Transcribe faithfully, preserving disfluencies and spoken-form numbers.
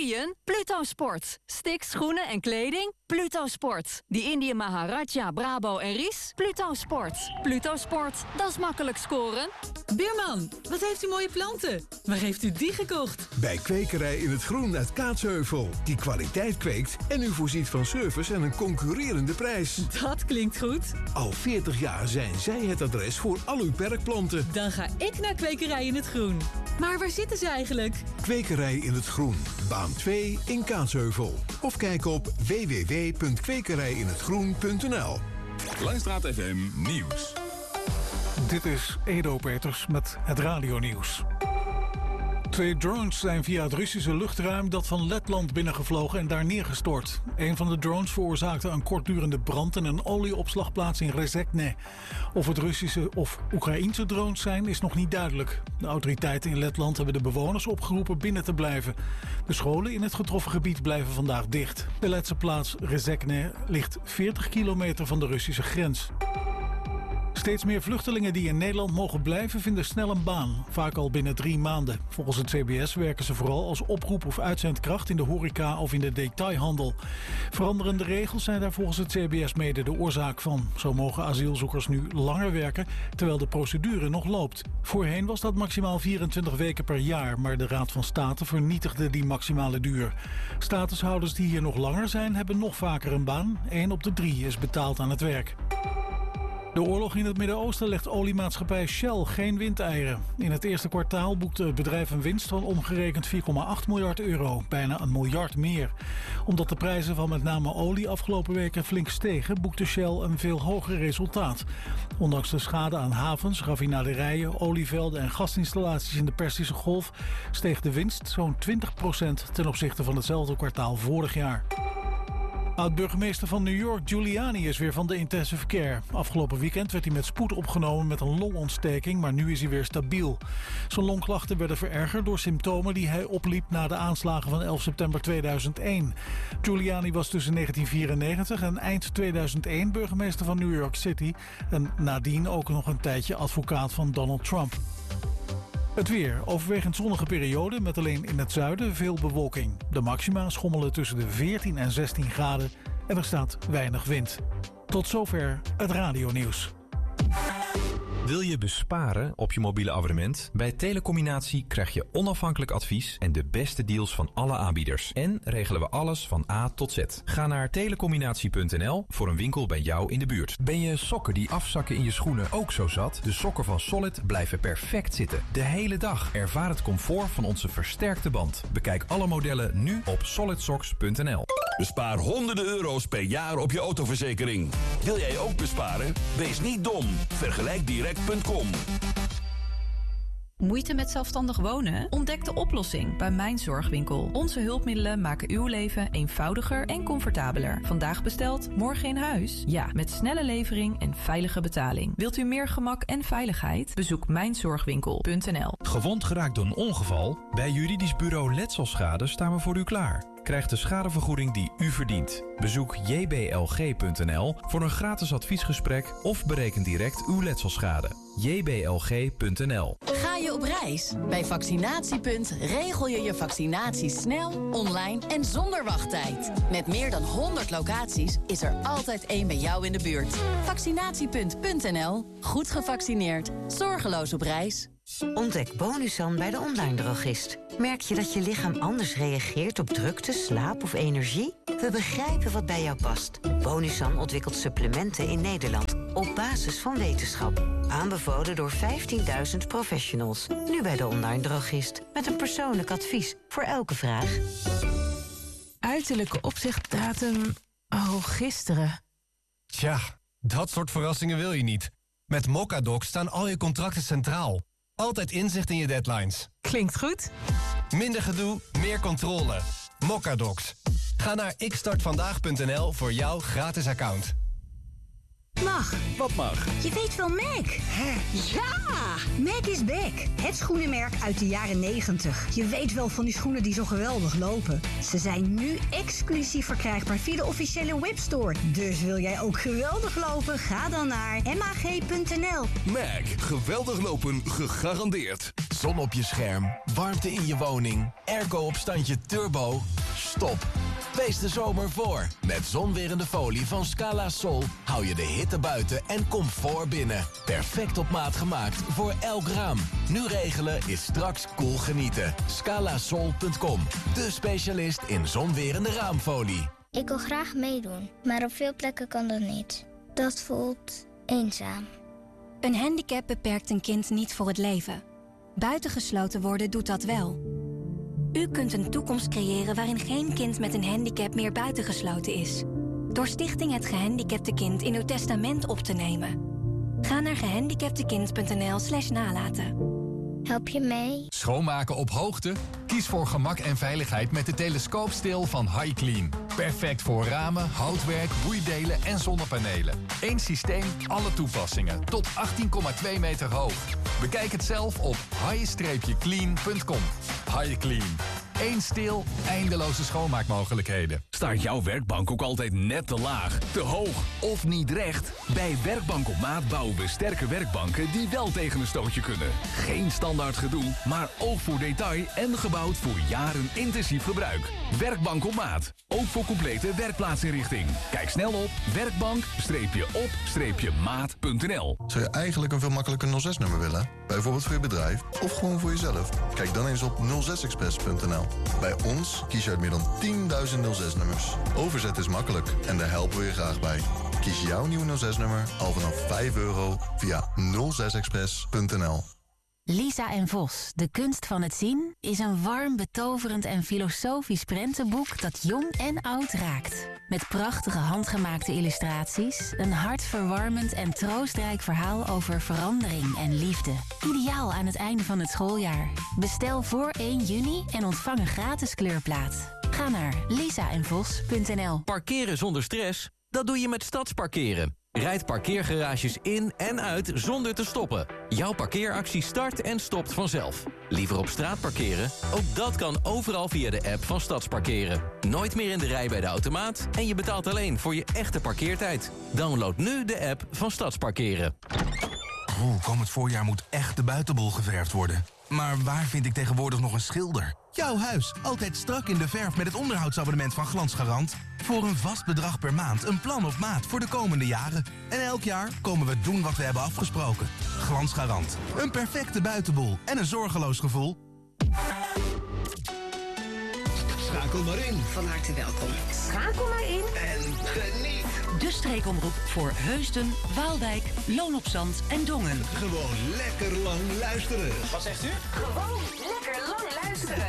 Indian? Pluto Sport. Sticks, schoenen en kleding? Pluto Sport. Die Indian Maharaja, Brabo en Ries? Pluto Sport. Pluto Sport, dat is makkelijk scoren. Buurman, wat heeft u mooie planten? Waar heeft u die gekocht? Bij Kwekerij in het Groen uit Kaatsheuvel. Die kwaliteit kweekt en u voorziet van service en een concurrerende prijs. Dat klinkt goed. Al veertig jaar zijn zij het adres voor al uw perkplanten. Dan ga ik naar Kwekerij in het Groen. Maar waar zitten ze eigenlijk? Kwekerij in het Groen. Baan twee in Kaatsheuvel. Of kijk op w w w punt kwekerij in het groen punt n l. Langstraat F M Nieuws. Dit is Edo Peters met het radionieuws. Twee drones zijn via het Russische luchtruim dat van Letland binnengevlogen en daar neergestort. Een van de drones veroorzaakte een kortdurende brand in een olieopslagplaats in Rezekne. Of het Russische of Oekraïense drones zijn, is nog niet duidelijk. De autoriteiten in Letland hebben de bewoners opgeroepen binnen te blijven. De scholen in het getroffen gebied blijven vandaag dicht. De Letse plaats Rezekne ligt veertig kilometer van de Russische grens. Steeds meer vluchtelingen die in Nederland mogen blijven vinden snel een baan. Vaak al binnen drie maanden. Volgens het C B S werken ze vooral als oproep- of uitzendkracht in de horeca of in de detailhandel. Veranderende regels zijn daar volgens het C B S mede de oorzaak van. Zo mogen asielzoekers nu langer werken, terwijl de procedure nog loopt. Voorheen was dat maximaal vierentwintig weken per jaar, maar de Raad van State vernietigde die maximale duur. Statushouders die hier nog langer zijn, hebben nog vaker een baan. Eén op de drie is betaald aan het werk. De oorlog in het Midden-Oosten legt oliemaatschappij Shell geen windeieren. In het eerste kwartaal boekte het bedrijf een winst van omgerekend vier komma acht miljard euro. Bijna een miljard meer. Omdat de prijzen van met name olie afgelopen weken flink stegen, boekte Shell een veel hoger resultaat. Ondanks de schade aan havens, raffinaderijen, olievelden en gasinstallaties in de Perzische Golf steeg de winst zo'n twintig procent ten opzichte van hetzelfde kwartaal vorig jaar. Oud-burgemeester van New York, Giuliani, is weer van de intensive care. Afgelopen weekend werd hij met spoed opgenomen met een longontsteking, maar nu is hij weer stabiel. Zijn longklachten werden verergerd door symptomen die hij opliep na de aanslagen van elf september tweeduizend één. Giuliani was tussen negentien vierennegentig en eind tweeduizend één burgemeester van New York City en nadien ook nog een tijdje advocaat van Donald Trump. Het weer. Overwegend zonnige periode met alleen in het zuiden veel bewolking. De maxima schommelen tussen de veertien en zestien graden en er staat weinig wind. Tot zover het radionieuws. Wil je besparen op je mobiele abonnement? Bij Telecombinatie krijg je onafhankelijk advies en de beste deals van alle aanbieders. En regelen we alles van A tot Z. Ga naar telecombinatie punt n l voor een winkel bij jou in de buurt. Ben je sokken die afzakken in je schoenen ook zo zat? De sokken van Solid blijven perfect zitten. De hele dag. Ervaar het comfort van onze versterkte band. Bekijk alle modellen nu op solid socks punt n l. Bespaar honderden euro's per jaar op je autoverzekering. Wil jij ook besparen? Wees niet dom. Vergelijk direct punt com. Moeite met zelfstandig wonen? Ontdek de oplossing bij Mijn Zorgwinkel. Onze hulpmiddelen maken uw leven eenvoudiger en comfortabeler. Vandaag besteld, morgen in huis? Ja, met snelle levering en veilige betaling. Wilt u meer gemak en veiligheid? Bezoek mijn zorgwinkel punt n l. Gewond geraakt door een ongeval? Bij juridisch bureau Letselschade staan we voor u klaar. Krijg de schadevergoeding die u verdient. Bezoek j b l g punt n l voor een gratis adviesgesprek of bereken direct uw letselschade. j b l g punt n l. Ga je op reis? Bij Vaccinatiepunt regel je je vaccinatie snel, online en zonder wachttijd. Met meer dan honderd locaties is er altijd één bij jou in de buurt. Vaccinatiepunt punt n l. Goed gevaccineerd. Zorgeloos op reis. Ontdek Bonusan bij de online drogist. Merk je dat je lichaam anders reageert op drukte, slaap of energie? We begrijpen wat bij jou past. Bonusan ontwikkelt supplementen in Nederland op basis van wetenschap. Aanbevolen door vijftienduizend professionals. Nu bij de online drogist. Met een persoonlijk advies voor elke vraag. Uiterlijke opzichtdatum... Oh, gisteren. Tja, dat soort verrassingen wil je niet. Met Mocadoc staan al je contracten centraal. Altijd inzicht in je deadlines. Klinkt goed. Minder gedoe, meer controle. Mocadocs. Ga naar ik start vandaag punt n l voor jouw gratis account. Mag. Wat mag? Je weet wel Mac. Hè? Ja! Mac is back. Het schoenenmerk uit de jaren negentig. Je weet wel van die schoenen die zo geweldig lopen. Ze zijn nu exclusief verkrijgbaar via de officiële webstore. Dus wil jij ook geweldig lopen? Ga dan naar mag punt n l. Mac. Geweldig lopen gegarandeerd. Zon op je scherm, warmte in je woning, airco op standje turbo. Stop. Wees de zomer voor. Met zonwerende folie van Scala Sol hou je de hitte buiten en comfort binnen. Perfect op maat gemaakt voor elk raam. Nu regelen is straks cool genieten. scala sol punt com, de specialist in zonwerende raamfolie. Ik wil graag meedoen, maar op veel plekken kan dat niet. Dat voelt eenzaam. Een handicap beperkt een kind niet voor het leven. Buitengesloten worden doet dat wel. U kunt een toekomst creëren waarin geen kind met een handicap meer buitengesloten is. Door Stichting Het Gehandicapte Kind in uw testament op te nemen. Ga naar gehandicaptekind punt n l slash nalaten. Help je mee? Schoonmaken op hoogte? Kies voor gemak en veiligheid met de telescoopsteel van HiClean. Perfect voor ramen, houtwerk, boeidelen en zonnepanelen. Eén systeem, alle toepassingen. Tot achttien komma twee meter hoog. Bekijk het zelf op hi clean punt com. HiClean. Eén steel, eindeloze schoonmaakmogelijkheden. Staat jouw werkbank ook altijd net te laag, te hoog of niet recht? Bij Werkbank op Maat bouwen we sterke werkbanken die wel tegen een stootje kunnen. Geen standaard gedoe, maar oog voor detail en gebouwd voor jaren intensief gebruik. Werkbank op Maat, ook voor complete werkplaatsinrichting. Kijk snel op werkbank op maat punt n l. Zou je eigenlijk een veel makkelijker nul zes nummer willen? Bijvoorbeeld voor je bedrijf of gewoon voor jezelf? Kijk dan eens op nul zes express punt n l. Bij ons kies je uit meer dan tienduizend nul zes nummers. Overzet is makkelijk en daar helpen we je graag bij. Kies jouw nieuwe nul zes nummer al vanaf vijf euro via nul zes express punt n l. Lisa en Vos, de kunst van het zien, is een warm, betoverend en filosofisch prentenboek dat jong en oud raakt. Met prachtige handgemaakte illustraties, een hartverwarmend en troostrijk verhaal over verandering en liefde. Ideaal aan het einde van het schooljaar. Bestel voor één juni en ontvang een gratis kleurplaat. Ga naar lisa en vos punt n l. Parkeren zonder stress? Dat doe je met Stadsparkeren. Rijd parkeergarages in en uit zonder te stoppen. Jouw parkeeractie start en stopt vanzelf. Liever op straat parkeren? Ook dat kan overal via de app van Stadsparkeren. Nooit meer in de rij bij de automaat en je betaalt alleen voor je echte parkeertijd. Download nu de app van Stadsparkeren. Oh, komend voorjaar moet echt de buitenbol geverfd worden. Maar waar vind ik tegenwoordig nog een schilder? Jouw huis, altijd strak in de verf met het onderhoudsabonnement van Glansgarant. Voor een vast bedrag per maand, een plan op maat voor de komende jaren. En elk jaar komen we doen wat we hebben afgesproken. Glansgarant, een perfecte buitenboel en een zorgeloos gevoel. Schakel maar in. Van harte welkom. Schakel maar in. En geniet. De streekomroep voor Heusden, Waalwijk, Loon op Zand en Dongen. Gewoon lekker lang luisteren. Wat zegt u? Gewoon lekker.